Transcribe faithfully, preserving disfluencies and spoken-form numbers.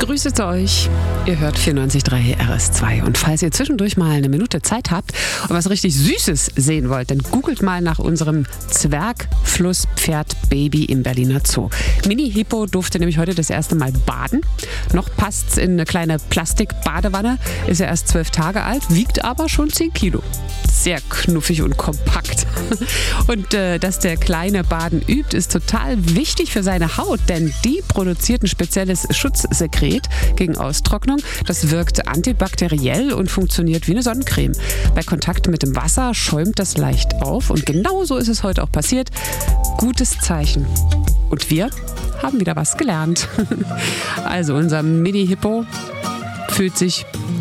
Grüße euch. Ihr hört vierundneunzig Komma drei R S zwei. Und falls ihr zwischendurch mal eine Minute Zeit habt und was richtig Süßes sehen wollt, dann googelt mal nach unserem Zwergflusspferd-Baby im Berliner Zoo. Mini-Hippo durfte nämlich heute das erste Mal baden. Noch passt's in eine kleine Plastikbadewanne. Ist ja erst zwölf Tage alt, wiegt aber schon zehn Kilo. Sehr knuffig und kompakt. Und äh, dass der kleine Baden übt, ist total wichtig für seine Haut, denn die produziert ein spezielles Schutzsekret gegen Austrocknung. Das wirkt antibakteriell und funktioniert wie eine Sonnencreme. Bei Kontakt mit dem Wasser schäumt das leicht auf und genau so ist es heute auch passiert. Gutes Zeichen. Und wir haben wieder was gelernt. Also unser Mini-Hippo fühlt sich